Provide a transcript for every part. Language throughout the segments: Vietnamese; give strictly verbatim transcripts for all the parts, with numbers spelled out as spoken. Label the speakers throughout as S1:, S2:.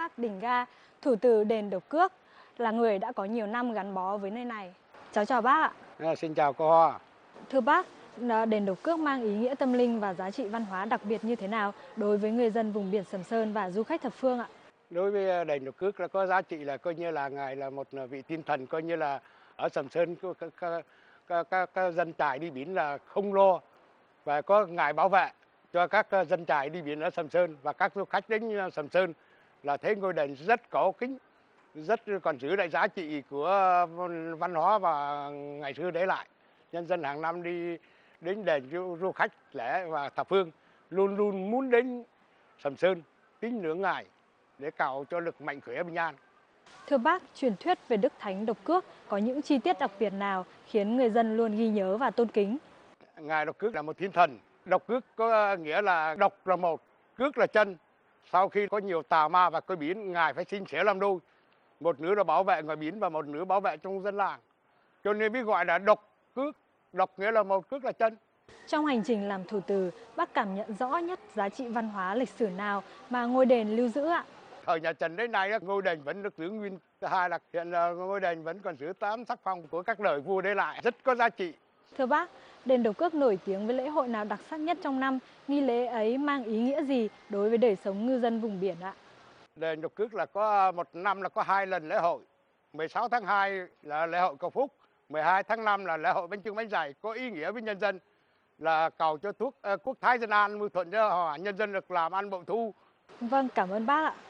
S1: Park Đình Ga, thủ từ đền Độc Cước, là người đã có nhiều năm gắn bó với nơi này. Cháu chào bác ạ.
S2: À, xin chào cô Hoa.
S1: Thưa bác, đền Độc Cước mang ý nghĩa tâm linh và giá trị văn hóa đặc biệt như thế nào đối với người dân vùng biển Sầm Sơn và du khách thập phương ạ?
S2: Đối với đền Độc Cước là có giá trị là coi như là ngài là một vị tiên thần, coi như là ở Sầm Sơn các, các, các, các, các dân trải đi biển là không lo, và có ngài bảo vệ cho các dân trải đi biển ở Sầm Sơn, và các du khách đến Sầm Sơn là thấy ngôi đền rất cổ kính, rất còn giữ lại giá trị của văn hóa và ngày xưa để lại. Nhân dân hàng năm đi đến đền du, du khách lễ và thập phương luôn luôn muốn đến Sầm Sơn tín ngưỡng ngài để cầu cho lực mạnh khỏe bình an.
S1: Thưa bác, truyền thuyết về Đức Thánh Độc Cước có những chi tiết đặc biệt nào khiến người dân luôn ghi nhớ và tôn kính?
S2: Ngài Độc Cước là một thiên thần. Độc Cước có nghĩa là độc là một, cước là chân. Sau khi có nhiều tà ma và coi biển, ngài phải xin sẻ làm đôi. Một nửa là bảo vệ ngoài biển và một nửa bảo vệ trong dân làng. Cho nên mới gọi là Độc Cước. Độc nghĩa là một, cước là chân.
S1: Trong hành trình làm thủ từ, bác cảm nhận rõ nhất giá trị văn hóa lịch sử nào mà ngôi đền lưu giữ ạ?
S2: Thời nhà Trần đến nay, ngôi đền vẫn được giữ nguyên. Thứ hai là hiện ngôi đền vẫn còn giữ tám sắc phong của các đời vua để lại, rất có giá trị.
S1: Thưa bác, đền Độc Cước nổi tiếng với lễ hội nào đặc sắc nhất trong năm? Nghi lễ ấy mang ý nghĩa gì đối với đời sống ngư dân vùng biển ạ?
S2: Đền Độc Cước là có một năm là có hai lần lễ hội. mười sáu tháng hai là lễ hội cầu phúc, mười hai tháng năm là lễ hội bánh chưng bánh dày, có ý nghĩa với nhân dân là cầu cho thuốc uh, quốc thái dân an, mưu thuận cho họ, nhân dân được làm ăn bội thu.
S1: Vâng, cảm ơn bác ạ.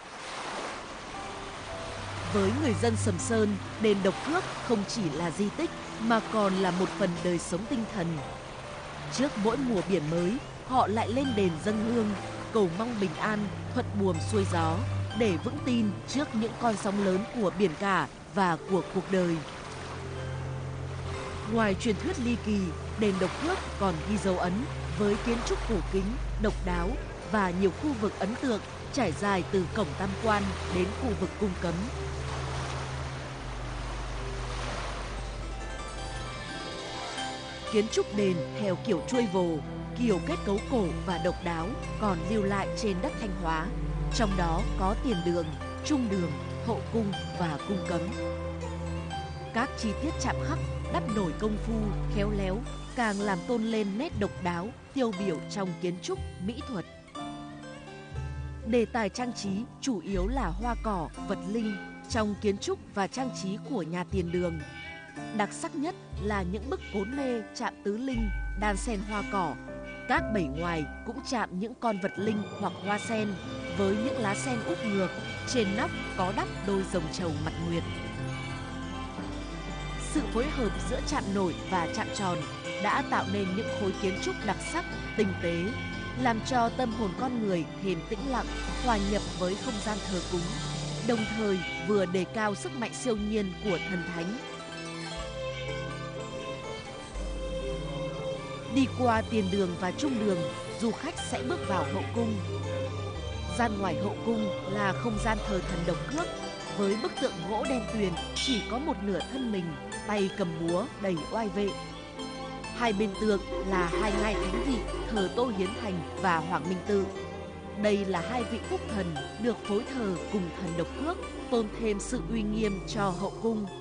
S3: Với người dân Sầm Sơn, đền Độc Cước không chỉ là di tích mà còn là một phần đời sống tinh thần. Trước mỗi mùa biển mới, họ lại lên đền dâng hương, cầu mong bình an, thuận buồm xuôi gió để vững tin trước những con sóng lớn của biển cả và của cuộc đời. Ngoài truyền thuyết ly kỳ, đền Độc Cước còn ghi dấu ấn với kiến trúc cổ kính, độc đáo và nhiều khu vực ấn tượng trải dài từ cổng Tam Quan đến khu vực cung cấm. Kiến trúc đền theo kiểu chuôi vồ, kiểu kết cấu cổ và độc đáo còn lưu lại trên đất Thanh Hóa. Trong đó có tiền đường, trung đường, hậu cung và cung cấm. Các chi tiết chạm khắc đắp nổi công phu, khéo léo càng làm tôn lên nét độc đáo, tiêu biểu trong kiến trúc, mỹ thuật. Đề tài trang trí chủ yếu là hoa cỏ, vật linh trong kiến trúc và trang trí của nhà tiền đường. Đặc sắc nhất là những bức cốn lê chạm tứ linh, đan xen hoa cỏ. Các bẩy ngoài cũng chạm những con vật linh hoặc hoa sen với những lá sen úp ngược, trên nóc có đắp đôi rồng trầu mặt nguyệt. Sự phối hợp giữa chạm nổi và chạm tròn đã tạo nên những khối kiến trúc đặc sắc, tinh tế, làm cho tâm hồn con người thêm tĩnh lặng, hòa nhập với không gian thờ cúng, đồng thời vừa đề cao sức mạnh siêu nhiên của thần thánh. Đi qua tiền đường và trung đường, du khách sẽ bước vào hậu cung. Gian ngoài hậu cung là không gian thờ thần Độc Cước, với bức tượng gỗ đen tuyền chỉ có một nửa thân mình, tay cầm búa đầy oai vệ. Hai bên tượng là hai ngai thánh vị thờ Tô Hiến Thành và Hoàng Minh Tự. Đây là hai vị phúc thần được phối thờ cùng thần Độc Cước, tôn thêm sự uy nghiêm cho hậu cung.